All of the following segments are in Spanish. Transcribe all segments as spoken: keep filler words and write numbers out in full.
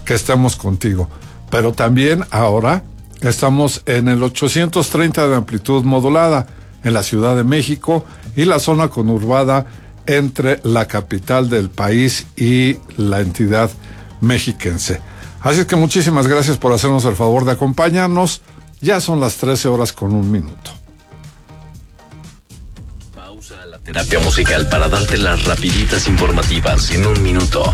que estemos contigo. Pero también ahora estamos en el ochocientos treinta de amplitud modulada en la Ciudad de México y la zona conurbada entre la capital del país y la entidad mexiquense. Así es que muchísimas gracias por hacernos el favor de acompañarnos. Ya son las trece horas con un minuto. Pausa a la terapia musical para darte las rapiditas informativas en un minuto.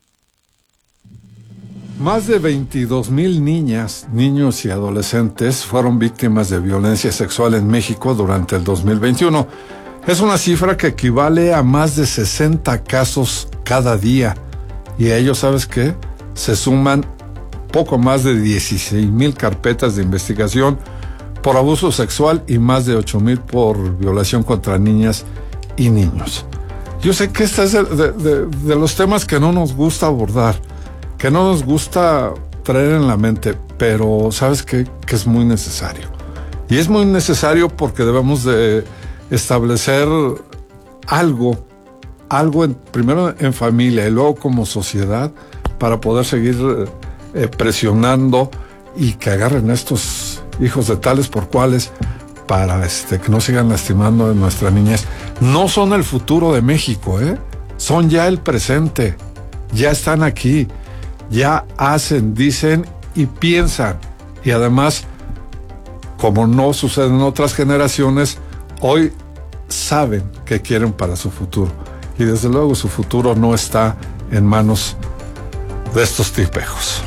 Más de veintidós mil niñas, niños y adolescentes fueron víctimas de violencia sexual en México durante el dos mil veintiuno. Es una cifra que equivale a más de sesenta casos cada día. Y a ellos, ¿sabes qué? Se suman poco más de dieciséis mil carpetas de investigación por abuso sexual y más de ocho mil por violación contra niñas y niños. Yo sé que este es de, de, de, de los temas que no nos gusta abordar, que no nos gusta traer en la mente, pero ¿sabes qué? Que es muy necesario. Y es muy necesario porque debemos de establecer algo, algo en, primero en familia y luego como sociedad para poder seguir eh, presionando y que agarren a estos hijos de tales por cuales para este, que no sigan lastimando a nuestras niñas. No son el futuro de México, ¿eh? Son ya el presente, ya están aquí, ya hacen, dicen y piensan. Y además, como no sucede en otras generaciones, hoy saben qué quieren para su futuro. Y desde luego su futuro no está en manos de estos tipejos.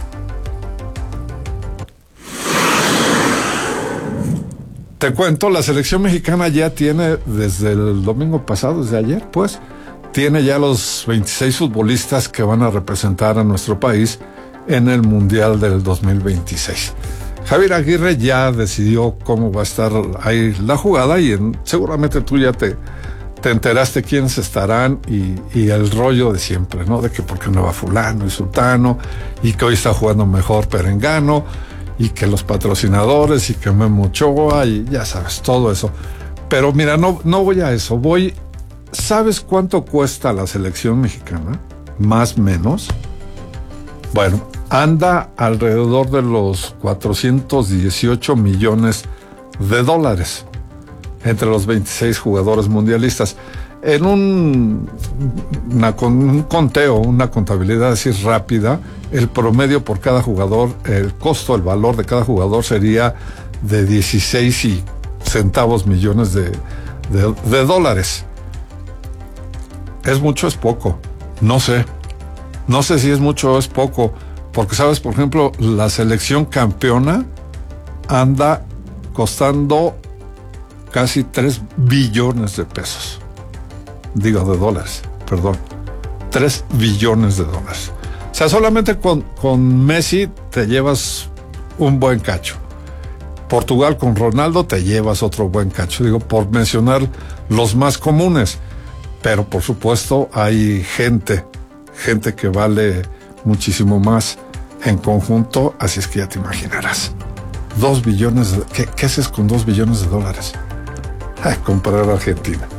Te cuento, la selección mexicana ya tiene, desde el domingo pasado, desde ayer, pues, tiene ya los veintiséis futbolistas que van a representar a nuestro país en el Mundial del dos mil veintiséis. Javier Aguirre ya decidió cómo va a estar ahí la jugada y en, seguramente tú ya te, te enteraste quiénes estarán y, y el rollo de siempre, ¿no? De que por qué no va fulano y sultano y que hoy está jugando mejor Perengano y que los patrocinadores y que Memo Ochoa y ya sabes, todo eso. Pero mira, no, no voy a eso, voy... ¿Sabes cuánto cuesta la selección mexicana? Más o menos. Bueno, anda alrededor de los cuatrocientos dieciocho millones de dólares entre los veintiséis jugadores mundialistas. En un, una, un conteo, una contabilidad así rápida, el promedio por cada jugador, el costo, el valor de cada jugador sería de dieciséis y centavos millones de, de, de dólares. ¿Es mucho o es poco? No sé. No sé si es mucho o es poco. Porque, ¿sabes? Por ejemplo, la selección campeona anda costando casi tres billones de pesos. Digo, de dólares, perdón. tres billones de dólares. O sea, solamente con, con Messi te llevas un buen cacho. Portugal con Ronaldo te llevas otro buen cacho. Digo, por mencionar los más comunes. Pero por supuesto hay gente, gente que vale muchísimo más en conjunto, así es que ya te imaginarás. Dos billones de... ¿Qué, qué haces con dos billones de dólares? Ay, comprar Argentina.